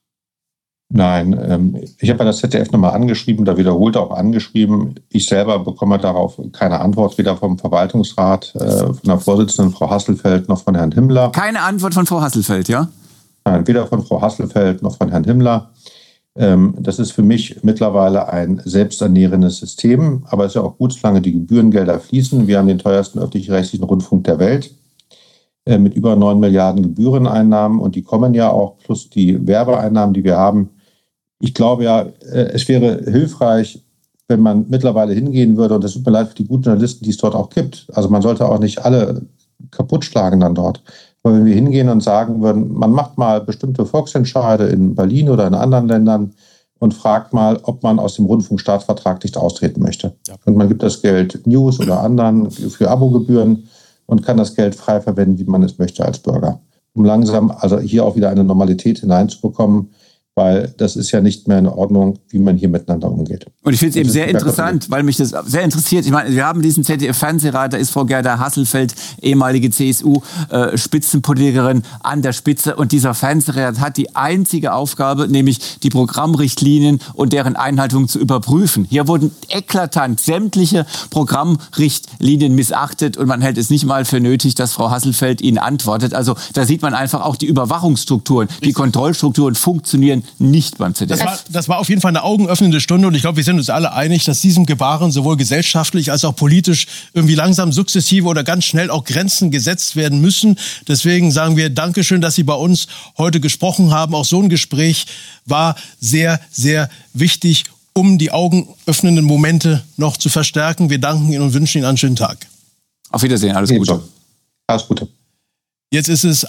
Nein, ich habe ja das ZDF nochmal angeschrieben, da wiederholt auch angeschrieben. Ich selber bekomme darauf keine Antwort, weder vom Verwaltungsrat, von der Vorsitzenden Frau Hasselfeld noch von Herrn Himmler. Keine Antwort von Frau Hasselfeld, ja? Nein, weder von Frau Hasselfeld noch von Herrn Himmler. Das ist für mich mittlerweile ein selbsternährendes System, aber es ist ja auch gut, solange die Gebührengelder fließen. Wir haben den teuersten öffentlich-rechtlichen Rundfunk der Welt mit über 9 Milliarden Gebühreneinnahmen, und die kommen ja auch, plus die Werbeeinnahmen, die wir haben. Ich glaube ja, es wäre hilfreich, wenn man mittlerweile hingehen würde, und es tut mir leid für die guten Journalisten, die es dort auch gibt. Also man sollte auch nicht alle kaputt schlagen dann dort. Aber wenn wir hingehen und sagen würden, man macht mal bestimmte Volksentscheide in Berlin oder in anderen Ländern und fragt mal, ob man aus dem Rundfunkstaatsvertrag nicht austreten möchte. Ja. Und man gibt das Geld News oder anderen für Abogebühren und kann das Geld frei verwenden, wie man es möchte als Bürger. Um langsam also hier auch wieder eine Normalität hineinzubekommen, weil das ist ja nicht mehr in Ordnung, wie man hier miteinander umgeht. Und ich finde es eben sehr interessant, weil mich das sehr interessiert. Ich meine, wir haben diesen ZDF-Fernsehrat, da ist Frau Gerda Hasselfeld, ehemalige CSU-Spitzenpolitikerin an der Spitze. Und dieser Fernsehrat hat die einzige Aufgabe, nämlich die Programmrichtlinien und deren Einhaltung zu überprüfen. Hier wurden eklatant sämtliche Programmrichtlinien missachtet und man hält es nicht mal für nötig, dass Frau Hasselfeld ihnen antwortet. Also da sieht man einfach auch die Überwachungsstrukturen, die Kontrollstrukturen funktionieren nicht beim ZDF. Das war auf jeden Fall eine augenöffnende Stunde, und ich glaube, wir sind uns alle einig, dass diesem Gebaren sowohl gesellschaftlich als auch politisch irgendwie langsam sukzessive oder ganz schnell auch Grenzen gesetzt werden müssen. Deswegen sagen wir Dankeschön, dass Sie bei uns heute gesprochen haben. Auch so ein Gespräch war sehr, sehr wichtig, um die augenöffnenden Momente noch zu verstärken. Wir danken Ihnen und wünschen Ihnen einen schönen Tag. Auf Wiedersehen, alles Gute. Alles Gute. Jetzt ist es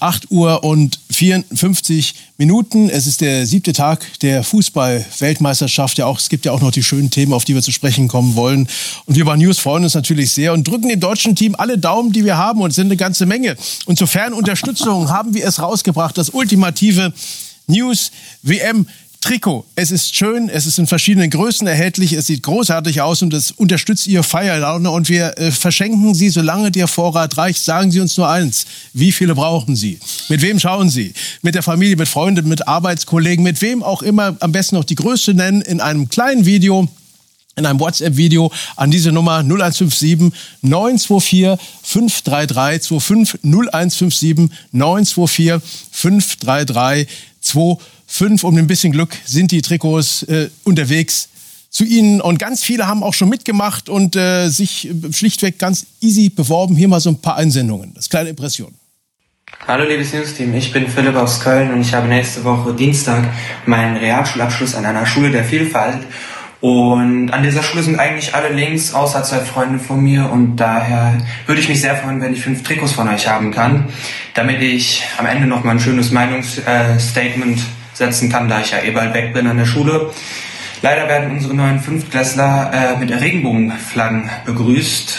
8:54 Uhr. Es ist der 7. Tag der Fußball-Weltmeisterschaft. Ja, es gibt ja auch noch die schönen Themen, auf die wir zu sprechen kommen wollen. Und wir bei News freuen uns natürlich sehr und drücken dem deutschen Team alle Daumen, die wir haben. Und es sind eine ganze Menge. Und zur Fernunterstützung haben wir es rausgebracht. Das ultimative News-WM Trikot. Es ist schön, es ist in verschiedenen Größen erhältlich, es sieht großartig aus und es unterstützt Ihre Feierlaune, und wir verschenken Sie, solange der Vorrat reicht. Sagen Sie uns nur eins: Wie viele brauchen Sie? Mit wem schauen Sie? Mit der Familie, mit Freunden, mit Arbeitskollegen, mit wem auch immer. Am besten noch die Größe nennen in einem kleinen Video, in einem WhatsApp-Video an diese Nummer 0157 924 533 25 0157 924 533 25. Um ein bisschen Glück sind die Trikots unterwegs zu Ihnen. Und ganz viele haben auch schon mitgemacht und sich schlichtweg ganz easy beworben. Hier mal so ein paar Einsendungen. Das ist kleine Impression. Hallo liebes News-Team, ich bin Philipp aus Köln und ich habe nächste Woche Dienstag meinen Realschulabschluss an einer Schule der Vielfalt. Und an dieser Schule sind eigentlich alle links, außer 2 Freunde von mir. Und daher würde ich mich sehr freuen, wenn ich 5 Trikots von euch haben kann, damit ich am Ende noch mal ein schönes Meinungsstatement setzen kann, da ich ja bald weg bin an der Schule. Leider werden unsere neuen Fünftklässler mit Regenbogenflaggen begrüßt.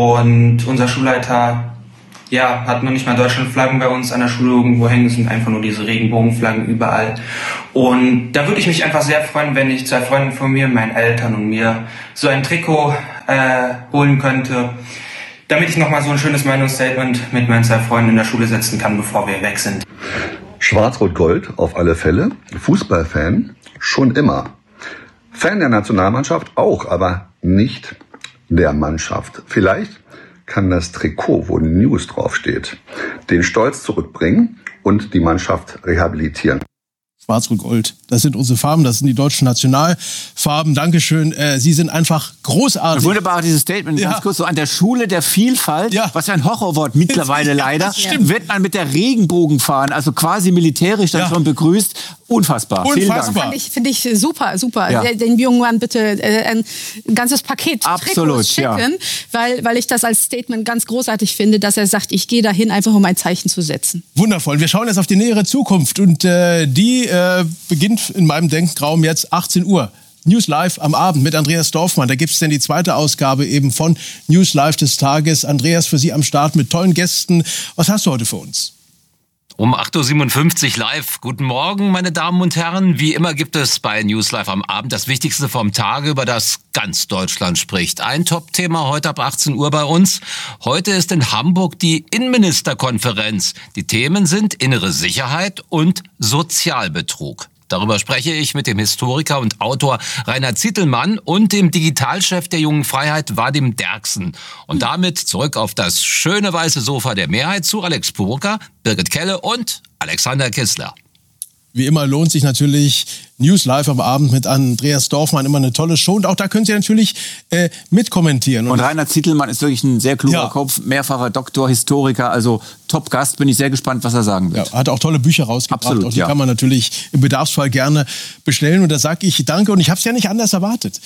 Und unser Schulleiter hat noch nicht mal Deutschlandflaggen bei uns an der Schule irgendwo hängen. Es sind einfach nur diese Regenbogenflaggen überall. Und da würde ich mich einfach sehr freuen, wenn ich 2 Freunden von mir, meinen Eltern und mir, so ein Trikot holen könnte, damit ich nochmal so ein schönes Meinungsstatement mit meinen 2 Freunden in der Schule setzen kann, bevor wir weg sind. Schwarz-Rot-Gold auf alle Fälle. Fußballfan schon immer. Fan der Nationalmannschaft auch, aber nicht der Mannschaft. Vielleicht kann das Trikot, wo News draufsteht, den Stolz zurückbringen und die Mannschaft rehabilitieren. Schwarz-Rot-Gold, das sind unsere Farben, das sind die deutschen Nationalfarben. Dankeschön, Sie sind einfach großartig. Wunderbar, dieses Statement, ganz kurz so, an der Schule der Vielfalt, was für ein Horrorwort mittlerweile leider, wird man mit der Regenbogen fahren, also quasi militärisch dann schon begrüßt. Unfassbar. Vielen Dank. Finde ich super. Ja. Den jungen Mann bitte ein ganzes Paket Absolut, schicken, weil ich das als Statement ganz großartig finde, dass er sagt, ich gehe dahin, einfach um ein Zeichen zu setzen. Wundervoll. Wir schauen jetzt auf die nähere Zukunft und die beginnt in meinem Denkraum jetzt 18 Uhr. News Live am Abend mit Andreas Dorfmann. Da gibt es denn die zweite Ausgabe eben von News Live des Tages. Andreas, für Sie am Start mit tollen Gästen. Was hast du heute für uns? Um 8.57 Uhr live. Guten Morgen, meine Damen und Herren. Wie immer gibt es bei News Live am Abend das Wichtigste vom Tage, über das ganz Deutschland spricht. Ein Top-Thema heute ab 18 Uhr bei uns. Heute ist in Hamburg die Innenministerkonferenz. Die Themen sind innere Sicherheit und Sozialbetrug. Darüber spreche ich mit dem Historiker und Autor Rainer Zitelmann und dem Digitalchef der Jungen Freiheit Vadim Derksen. Und damit zurück auf das schöne weiße Sofa der Mehrheit zu Alex Burka, Birgit Kelle und Alexander Kissler. Wie immer lohnt sich natürlich News Live am Abend mit Andreas Dorfmann, immer eine tolle Show. Und auch da können Sie natürlich mitkommentieren. Und Rainer Zitelmann ist wirklich ein sehr kluger Kopf, mehrfacher Doktor, Historiker, also Top-Gast. Bin ich sehr gespannt, was er sagen wird. Ja, hat auch tolle Bücher rausgebracht. Absolut, auch die kann man natürlich im Bedarfsfall gerne bestellen. Und da sage ich danke. Und ich habe es ja nicht anders erwartet.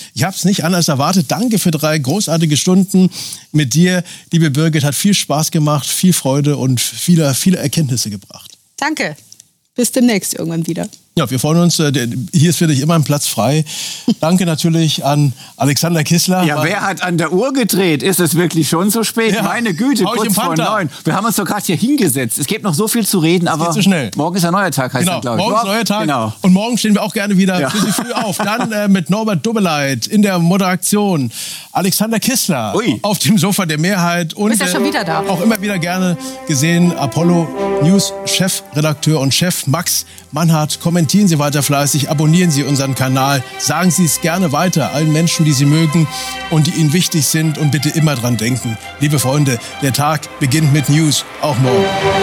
Danke für 3 großartige Stunden mit dir, liebe Birgit. Hat viel Spaß gemacht, viel Freude und viele Erkenntnisse gebracht. Danke. Bis demnächst irgendwann wieder. Ja, wir freuen uns. Hier ist für dich immer ein Platz frei. Danke natürlich an Alexander Kissler. Ja, wer hat an der Uhr gedreht? Ist es wirklich schon so spät? Ja. Meine Güte, kurz vor 9. Wir haben uns doch gerade hier hingesetzt. Es gibt noch so viel zu reden, aber so schnell. Morgen ist ein neuer Tag, heißt genau, glaube ich. Morgen ist ein neuer Tag. Genau. Und morgen stehen wir auch gerne wieder für Sie früh auf. Dann mit Norbert Dobbeleit in der Moderation. Alexander Kissler auf dem Sofa der Mehrheit. Und ist ja schon wieder da. Auch immer wieder gerne gesehen. Apollo News Chefredakteur und Chef Max Mannhardt. Kommentieren Sie weiter fleißig. Abonnieren Sie unseren Kanal. Sagen Sie es gerne weiter allen Menschen, die Sie mögen und die Ihnen wichtig sind. Und bitte immer dran denken. Liebe Freunde, der Tag beginnt mit News. Auch morgen.